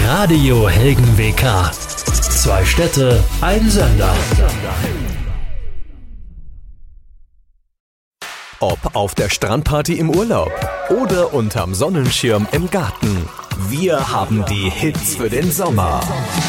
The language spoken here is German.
Radio Helgen WK. 2 Städte, ein Sender. Ob auf der Strandparty im Urlaub oder unterm Sonnenschirm im Garten. Wir haben die Hits für den Sommer.